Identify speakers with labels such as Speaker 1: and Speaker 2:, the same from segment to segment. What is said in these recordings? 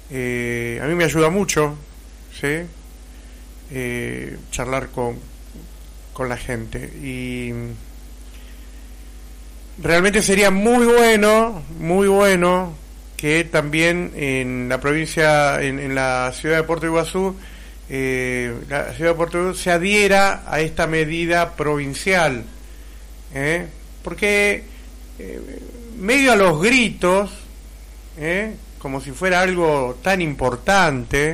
Speaker 1: A mí me ayuda mucho, ¿sí? Charlar con la gente, y realmente sería muy bueno que también en la provincia, en la ciudad de Puerto Iguazú, la ciudad de Puerto Iguazú se adhiera a esta medida provincial, porque medio a los gritos, como si fuera algo tan importante,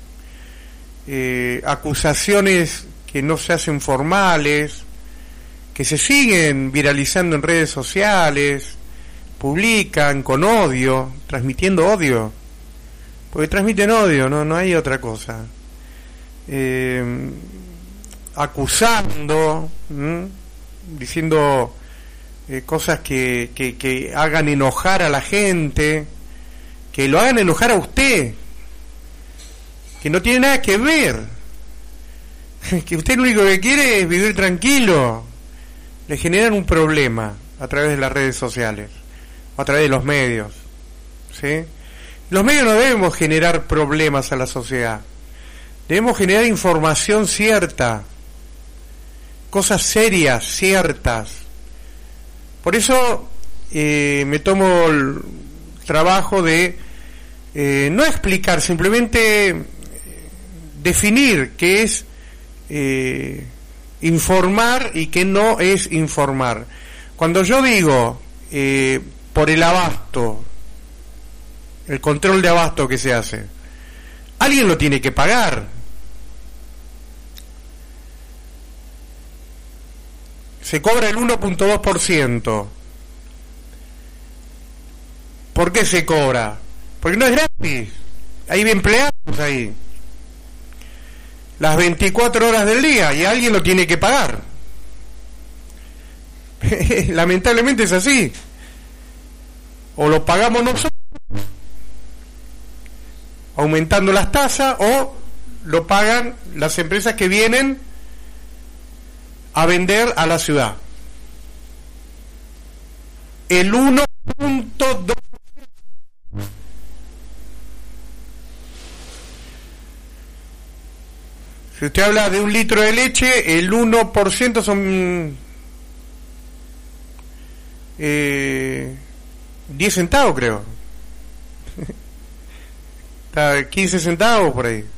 Speaker 1: acusaciones que no se hacen formales, que se siguen viralizando en redes sociales, publican con odio, transmitiendo odio, porque transmiten odio, no hay otra cosa, acusando, diciendo cosas que hagan enojar a la gente, que lo hagan enojar a usted, que no tiene nada que ver, que usted lo único que quiere es vivir tranquilo. Le generan un problema a través de las redes sociales, o a través de los medios, ¿sí? Los medios no debemos generar problemas a la sociedad, debemos generar información cierta, cosas serias, ciertas. Por eso me tomo el trabajo de no explicar, simplemente definir qué es informar y qué no es informar. Cuando yo digo por el abasto, el control de abasto que se hace, alguien lo tiene que pagar. Se cobra el 1.2%. ¿Por qué se cobra? Porque no es gratis. Hay empleados ahí las 24 horas del día y alguien lo tiene que pagar. Lamentablemente es así. O lo pagamos nosotros, aumentando las tasas, o lo pagan las empresas que vienen a vender a la ciudad. El 1.2%. Si usted habla de un litro de leche, el 1% son 10 centavos, creo. Está 15 centavos por ahí.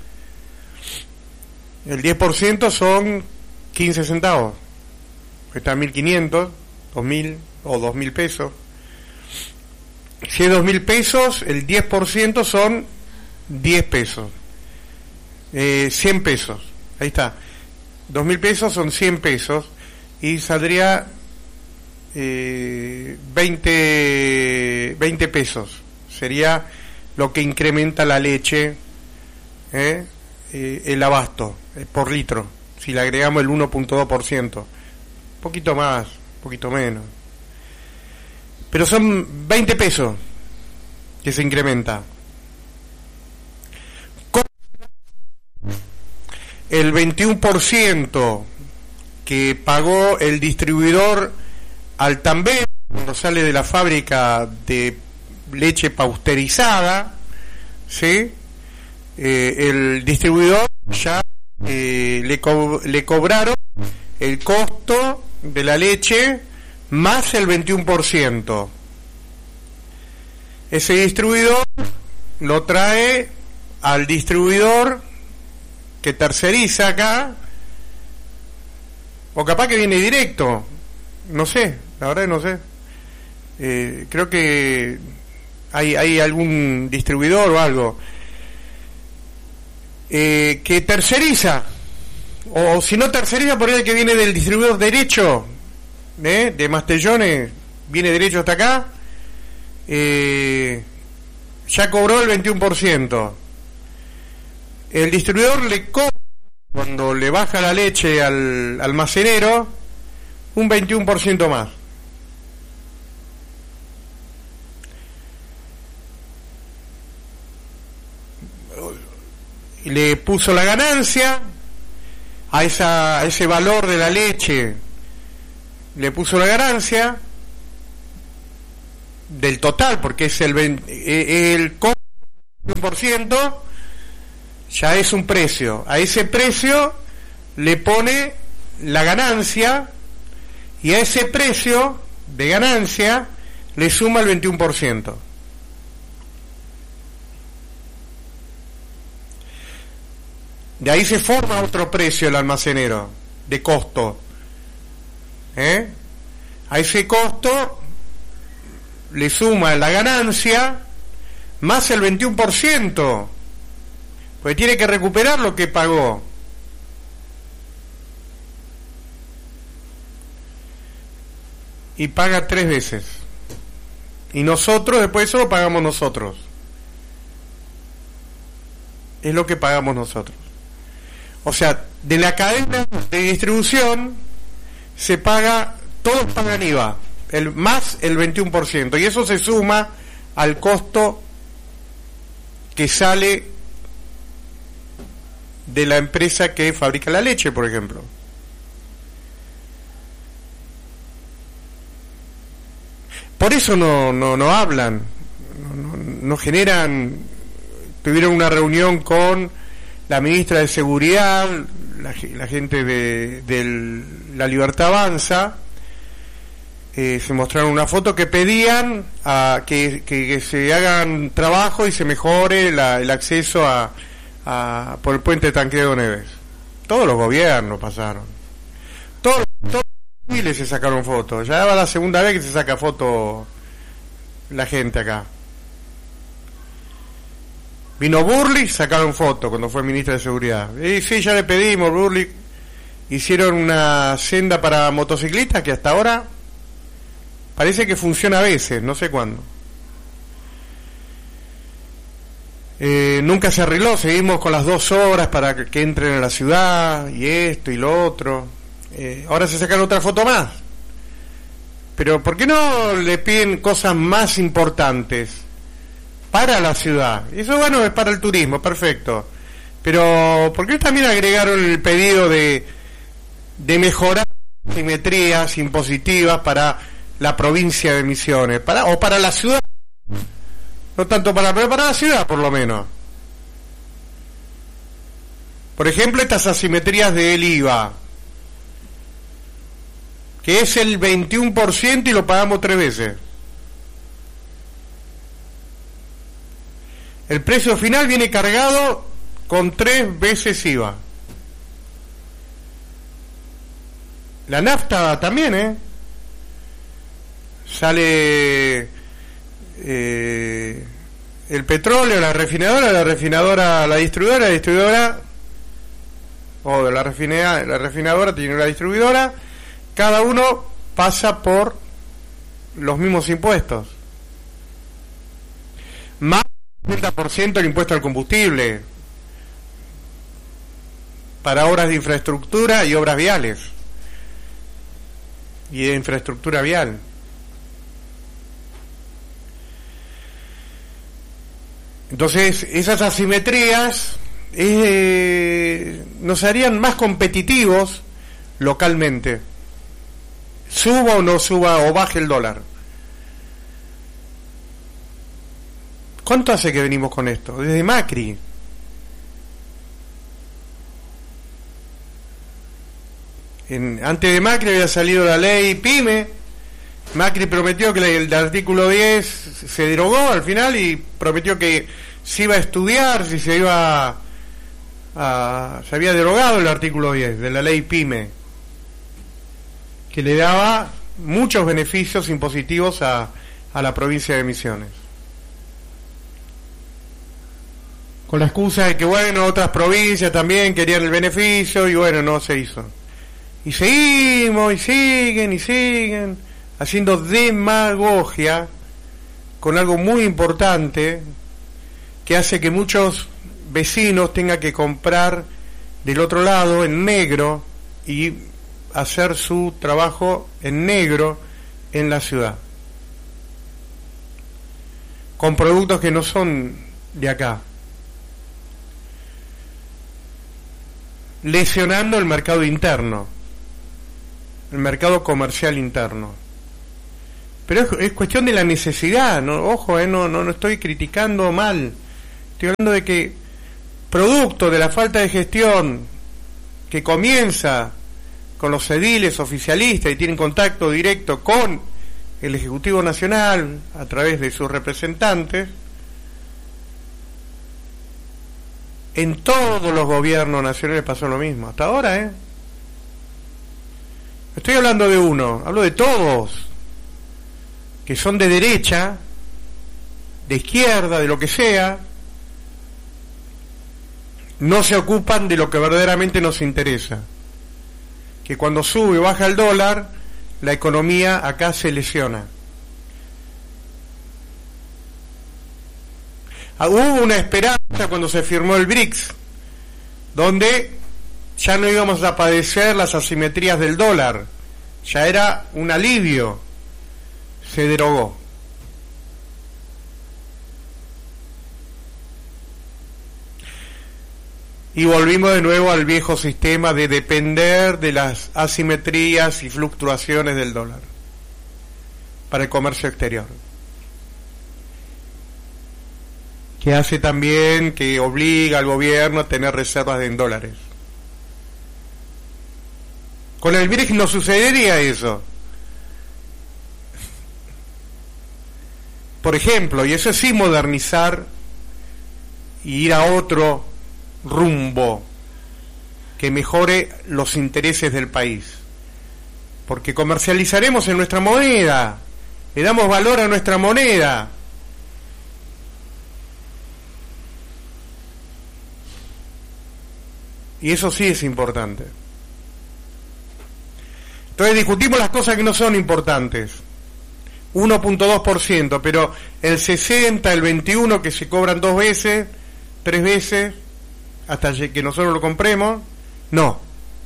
Speaker 1: El 10% son 15 centavos. Está 1.500, 2.000 o 2.000 pesos. Si es 2.000 pesos, el 10% son 10 pesos. 100 pesos. Ahí está. 2.000 pesos son 100 pesos. Y saldría 20 pesos. Sería lo que incrementa la leche, el abasto por litro, si le agregamos el 1.2%, poquito más, poquito menos, pero son 20 pesos que se incrementa. El 21% que pagó el distribuidor al També cuando sale de la fábrica de leche pasteurizada, ¿sí? El distribuidor ya le cobraron el costo de la leche más el 21%. Ese distribuidor lo trae al distribuidor que terceriza acá, o capaz que viene directo, no sé, la verdad no sé. Creo que hay algún distribuidor o algo que terceriza, o si no terceriza, por el que viene del distribuidor derecho, de Mastellones, viene derecho hasta acá, ya cobró el 21%. El distribuidor le cobra, cuando le baja la leche al almacenero, un 21% más. Le puso la ganancia a ese valor de la leche, le puso la ganancia del total, porque es el costo 21%, ya es un precio. A ese precio le pone la ganancia, y a ese precio de ganancia le suma el 21%. De ahí se forma otro precio el almacenero, de costo. A ese costo le suma la ganancia más el 21%, porque tiene que recuperar lo que pagó. Y paga 3 veces. Y nosotros, después eso lo pagamos nosotros. Es lo que pagamos nosotros. O sea, de la cadena de distribución se paga, todos pagan IVA, más el 21%, y eso se suma al costo que sale de la empresa que fabrica la leche, por ejemplo. Por eso no hablan, no generan. Tuvieron una reunión con la ministra de Seguridad, la gente de La Libertad Avanza, se mostraron una foto que pedían que se hagan trabajo y se mejore el acceso por el puente de Tancredo Neves. Todos los gobiernos pasaron. Todos los civiles se sacaron fotos. Ya va la segunda vez que se saca foto la gente acá. Vino Burley, sacaron foto cuando fue ministro de Seguridad. Y sí, ya le pedimos, Burley. Hicieron una senda para motociclistas que hasta ahora parece que funciona a veces, no sé cuándo. Nunca se arregló, seguimos con las 2 horas para que entren a la ciudad, y esto y lo otro. Ahora se sacan otra foto más. Pero ¿por qué no le piden cosas más importantes para la ciudad? Eso, bueno, es para el turismo, perfecto. Pero ¿por qué también agregaron el pedido de mejorar simetrías impositivas para la provincia de Misiones, o para la ciudad? No tanto pero para la ciudad, por lo menos. Por ejemplo, estas asimetrías del IVA, que es el 21% y lo pagamos 3 veces. El precio final viene cargado con 3 veces IVA. La nafta también, sale el petróleo, la refinadora, la distribuidora, o de la refinadora tiene la distribuidora. Cada uno pasa por los mismos impuestos. Más del 30% el impuesto al combustible para obras de infraestructura y obras viales y de infraestructura vial. Entonces, esas asimetrías nos harían más competitivos localmente, suba o no suba o baje el dólar. ¿Cuánto hace que venimos con esto? Desde Macri. Antes de Macri había salido la ley PYME. Macri prometió que el artículo 10 se derogó al final y prometió que se iba a estudiar si se iba se había derogado el artículo 10 de la ley PYME, que le daba muchos beneficios impositivos a la provincia de Misiones, con la excusa de que bueno, otras provincias también querían el beneficio, y bueno, no se hizo. Y seguimos, y siguen haciendo demagogia con algo muy importante que hace que muchos vecinos tengan que comprar del otro lado en negro y hacer su trabajo en negro en la ciudad, con productos que no son de acá, lesionando el mercado interno, el mercado comercial interno. Pero es cuestión de la necesidad, ¿no? Ojo, no estoy criticando mal Estoy hablando de que, producto de la falta de gestión que comienza con los ediles oficialistas y tienen contacto directo con el Ejecutivo Nacional a través de sus representantes, en todos los gobiernos nacionales pasó lo mismo, hasta ahora, No estoy hablando de uno, hablo de todos, que son de derecha, de izquierda, de lo que sea, no se ocupan de lo que verdaderamente nos interesa, que cuando sube o baja el dólar, la economía acá se lesiona. Hubo una esperanza cuando se firmó el BRICS, donde ya no íbamos a padecer las asimetrías del dólar, ya era un alivio, se derogó. Y volvimos de nuevo al viejo sistema de depender de las asimetrías y fluctuaciones del dólar para el comercio exterior, que hace también que obliga al gobierno a tener reservas en dólares. Con el BRICS no sucedería eso. Por ejemplo, y eso sí modernizar y ir a otro rumbo que mejore los intereses del país, porque comercializaremos en nuestra moneda, le damos valor a nuestra moneda. Y eso sí es importante. Entonces discutimos las cosas que no son importantes. 1.2%, pero el 60, el 21 que se cobran 2 veces, 3 veces, hasta que nosotros lo compremos, no.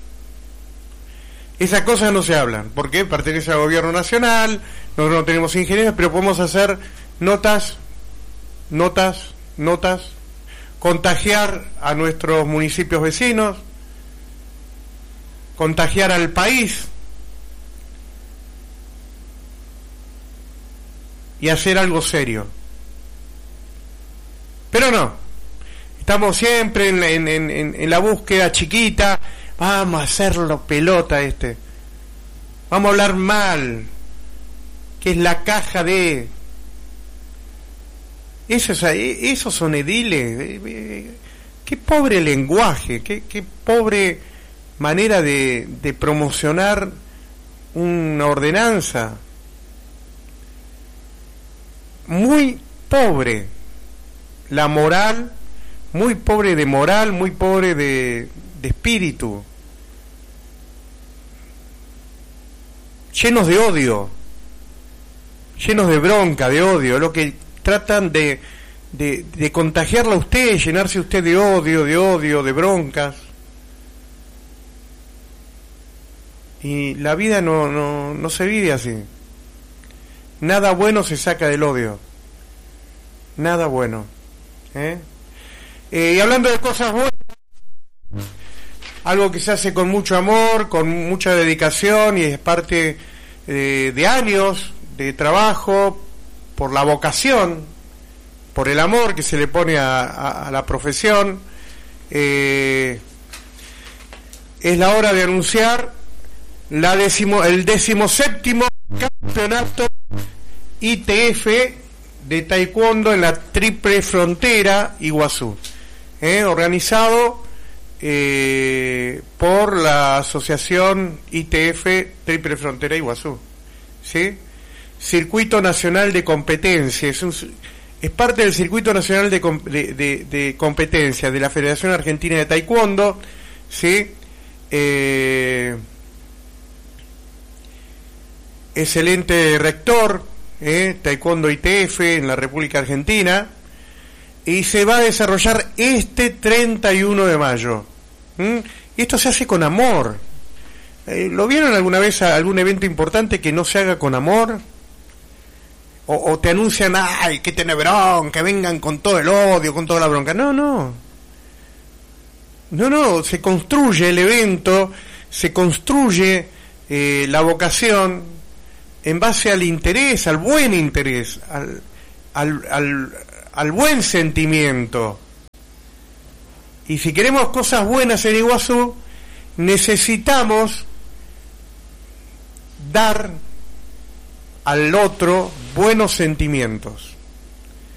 Speaker 1: Esas cosas no se hablan, porque pertenece al gobierno nacional, nosotros no tenemos ingenieros, pero podemos hacer notas, contagiar a nuestros municipios vecinos, contagiar al país y hacer algo serio. Pero no. Estamos siempre en la búsqueda chiquita, vamos a hacerlo pelota vamos a hablar mal, que es la caja de... Esos son ediles, qué pobre lenguaje, qué pobre manera de promocionar una ordenanza, muy pobre la moral, muy pobre de moral, muy pobre de espíritu, llenos de odio, llenos de bronca, de odio, lo que tratan de contagiarla a usted, llenarse usted de odio, de broncas. Y la vida no se vive así. Nada bueno se saca del odio, nada bueno, y hablando de cosas buenas, algo que se hace con mucho amor, con mucha dedicación, y es parte de años de trabajo, por la vocación, por el amor que se le pone a la profesión, es la hora de anunciar el 17º campeonato ITF de taekwondo en la Triple Frontera Iguazú, organizado por la asociación ITF Triple Frontera Iguazú, ¿sí? Circuito Nacional de Competencia, es parte del Circuito Nacional de Competencia de la Federación Argentina de Taekwondo, ¿sí? Excelente rector, Taekwondo ITF en la República Argentina, y se va a desarrollar este 31 de mayo. Y esto se hace con amor. ¿Lo vieron alguna vez a algún evento importante que no se haga con amor? O te anuncian, ay, que tiene bronca, que vengan con todo el odio, con toda la bronca. No, se construye el evento, se construye la vocación en base al interés, al buen interés, al buen sentimiento. Y si queremos cosas buenas en Iguazú, necesitamos dar al otro buenos sentimientos.